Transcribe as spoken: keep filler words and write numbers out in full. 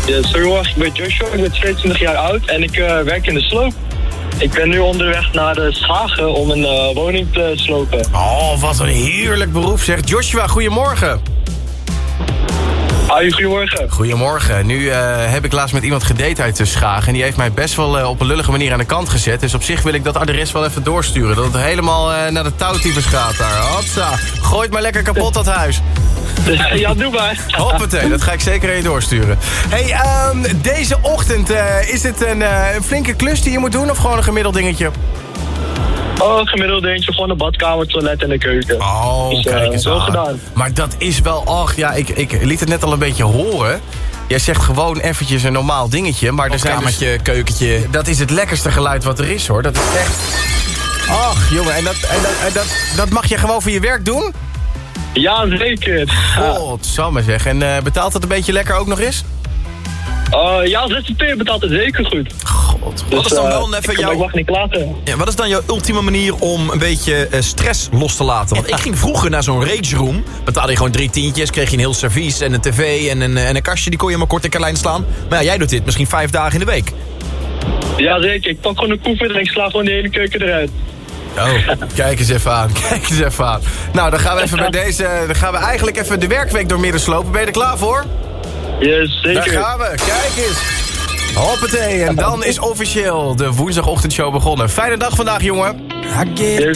Ja, goedemorgen, ik ben Joshua, ik ben tweeëntwintig jaar oud en ik uh, werk in de sloop. Ik ben nu onderweg naar de Schagen om een uh, woning te slopen. Oh, wat een heerlijk beroep zeg. Joshua, goedemorgen. Hoi, goedemorgen. Goedemorgen. Nu uh, heb ik laatst met iemand gedate uit de Schagen. En die heeft mij best wel uh, op een lullige manier aan de kant gezet. Dus op zich wil ik dat adres wel even doorsturen. Dat het helemaal uh, naar de touwtypes gaat daar. Hopsa. Gooi het maar lekker kapot, dat huis. Ja, doe maar. Hoppatee, dat ga ik zeker aan je doorsturen. Hey, um, deze ochtend, uh, is het een, uh, een flinke klus die je moet doen of gewoon een gemiddeld dingetje? Oh, een gemiddeld dingetje, gewoon de badkamer, toilet en de keuken. Oh, dus, uh, kijk eens wel aan. gedaan. Maar dat is wel, ach ja, ik, ik liet het net al een beetje horen. Jij zegt gewoon eventjes een normaal dingetje, maar er zijn kamertje, dus, keukentje. Dat is het lekkerste geluid wat er is, hoor. Dat is echt... Ach, jongen, en dat, en dat, en dat, dat mag je gewoon voor je werk doen? Ja, zeker. Godsamme zeg. En uh, betaalt het een beetje lekker ook nog eens? Uh, ja, Z Z P betaalt het zeker goed. God, Dus, wat is dan wel uh, even ik, jouw... ik mag niet klagen. Ja, wat is dan jouw ultieme manier om een beetje uh, stress los te laten? Want ik ging vroeger naar zo'n rage room. Betaalde je gewoon drie tientjes, kreeg je een heel servies en een tv en een, en een kastje. Die kon je maar kort en klein slaan. Maar ja, jij doet dit misschien vijf dagen in de week. Ja, zeker. Ik pak gewoon een koever en ik sla gewoon de hele keuken eruit. Oh, kijk eens even aan, kijk eens even aan. Nou, dan gaan we even bij deze, dan gaan we eigenlijk even de werkweek door midden slopen. Ben je er klaar voor? Yes, zeker. Daar gaan we, kijk eens. Hoppatee, en dan is officieel de woensdagochtendshow begonnen. Fijne dag vandaag, jongen. Yes.